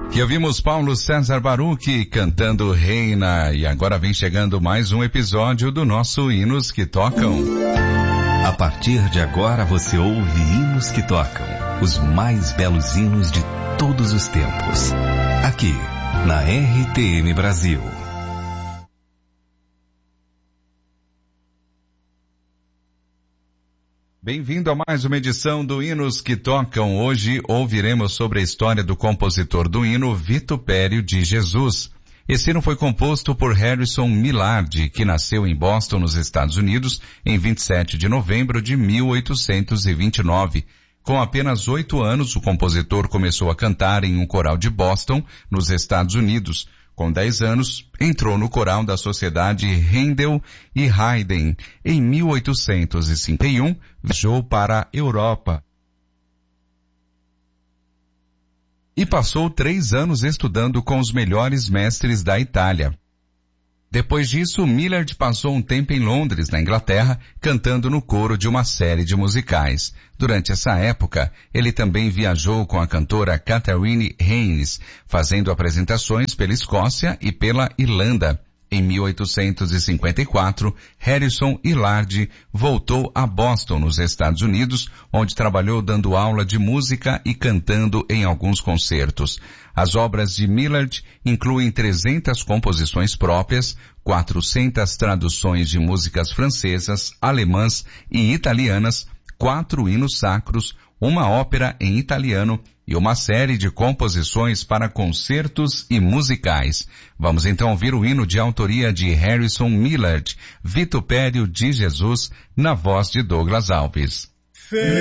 E ouvimos Paulo César Baruch cantando Reina, e agora vem chegando mais um episódio do nosso Hinos que Tocam. A partir de agora você ouve Hinos que Tocam, os mais belos hinos de todos os tempos, aqui na RTM Brasil. Bem-vindo a mais uma edição do Hinos que Tocam. Hoje ouviremos sobre a história do compositor do hino Vitupério de Jesus. Esse hino foi composto por Harrison Millard, que nasceu em Boston, nos Estados Unidos, em 27 de novembro de 1829. Com apenas 8 anos, o compositor começou a cantar em um coral de Boston, nos Estados Unidos. Com 10 anos, entrou no coral da Sociedade Handel e Haydn. Em 1851, viajou para a Europa e passou 3 anos estudando com os melhores mestres da Itália. Depois disso, Millard passou um tempo em Londres, na Inglaterra, cantando no coro de uma série de musicais. Durante essa época, ele também viajou com a cantora Catherine Haynes, fazendo apresentações pela Escócia e pela Irlanda. Em 1854, Harrison Millard voltou a Boston, nos Estados Unidos, onde trabalhou dando aula de música e cantando em alguns concertos. As obras de Millard incluem 300 composições próprias, 400 traduções de músicas francesas, alemãs e italianas, 4 hinos sacros, uma ópera em italiano e uma série de composições para concertos e musicais. Vamos então ouvir o hino de autoria de Harrison Millard, Vitupério de Jesus, na voz de Douglas Alves.